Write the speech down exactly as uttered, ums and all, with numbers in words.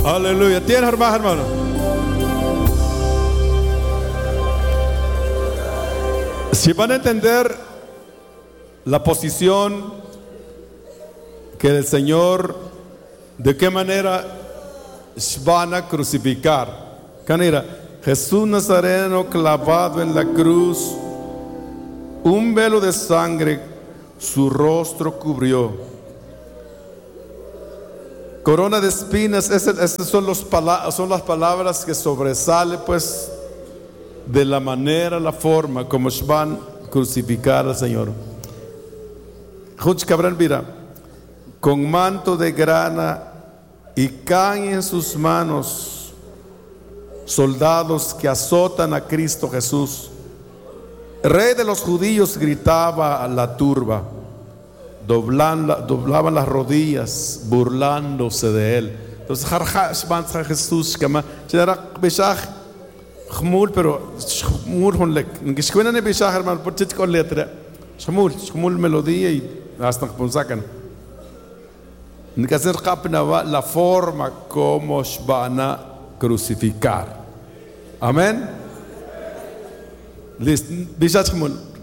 Aleluya. ¿Tienes más, hermano? Si van a entender la posición que el Señor, de qué manera van a crucificar. Canira, Jesús Nazareno clavado en la cruz, un velo de sangre su rostro cubrió. Corona de espinas, esas son, los pala- son las palabras que sobresalen pues de la manera, la forma como van a crucificar al Señor. Juch Cabral, mira, con manto de grana y caen en sus manos soldados que azotan a Cristo Jesús. El rey de los judíos gritaba a la turba, doblan, doblaban las rodillas burlándose de él. Entonces Jesús kama Shmul, pero Shmul honlek ngiskwena ne bishah hermano por chit con letra Shmul Shmul melodía y hasta ponsacan nikaser kapna la forma como van a crucificar. Amén. Listo, bishah Shmul.